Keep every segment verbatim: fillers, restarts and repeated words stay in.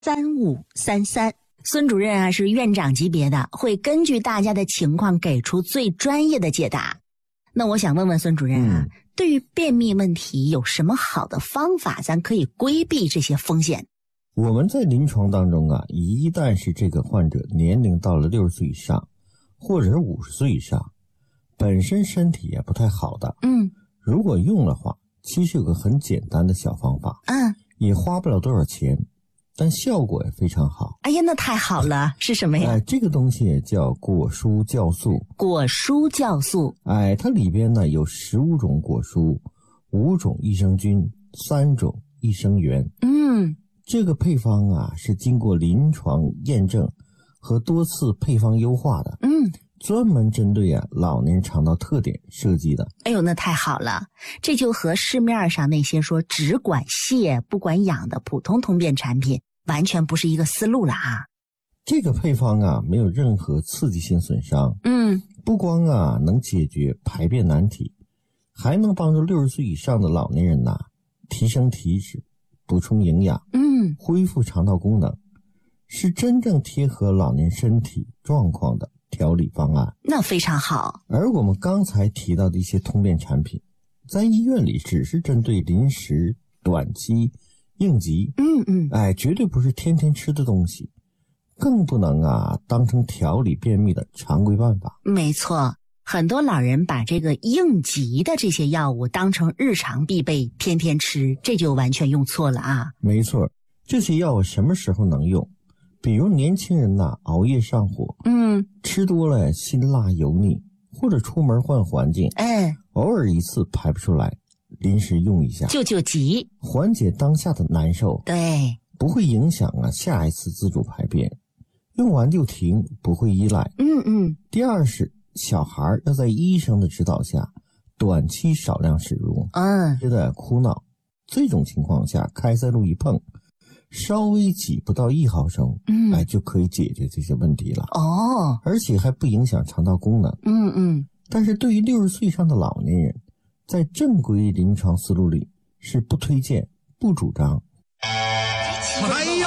三五三三。孙主任啊是院长级别的，会根据大家的情况给出最专业的解答。那我想问问孙主任啊，嗯、对于便秘问题有什么好的方法，咱可以规避这些风险？ 我们在临床当中啊，一旦是这个患者年龄到了六十岁以上，或者是五十岁以上，本身身体也不太好的， 嗯， 如果用的话，其实有个很简单的小方法， 嗯， 也花不了多少钱，但效果也非常好。 哎呀，那太好了，是什么呀？ 哎，这个东西叫果蔬酵素。 果蔬酵素， 哎，它里边呢有十五种果蔬，五种益生菌，三种益生元。 嗯， 这个配方啊是经过临床验证和多次配方优化的。 嗯， 专门针对啊老年肠道特点设计的。 哎呦，那太好了，这就和市面上那些说只管泻不管养的普通通便产品完全不是一个思路了啊。 这个配方啊没有任何刺激性损伤， 嗯， 不光啊能解决排便难题，还能帮助六十岁以上的老年人呐、啊、提升体脂、补充营养， 嗯， 恢复肠道功能，是真正贴合老年身体状况的调理方案。 那非常好。 而我们刚才提到的一些通便产品，在医院里只是针对临时、短期、应急， 嗯嗯， 哎，绝对不是天天吃的东西，更不能啊当成调理便秘的常规办法。 没错，很多老人把这个应急的这些药物当成日常必备，天天吃，这就完全用错了啊。 没错，这些药什么时候能用？比如年轻人呐、啊，熬夜上火， 嗯， 吃多了辛辣油腻，或者出门换环境， 哎， 偶尔一次排不出来，临时用一下， 救救急， 缓解当下的难受。 对， 不会影响啊下一次自主排便，用完就停，不会依赖。 嗯嗯。 第二是小孩要在医生的指导下，短期少量使用， 嗯， 觉得哭闹，这种情况下开塞露一碰，稍微挤不到一毫升， 嗯， 哎，就可以解决这些问题了。 哦， 而且还不影响肠道功能。 嗯嗯。 但是对于六十岁以上的老年人，在正规临床思路里是不推荐、不主张。 哎呦！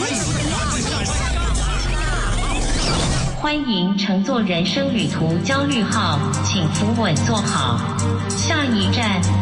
欢迎乘坐人生旅途焦虑号，请扶稳坐好。下一站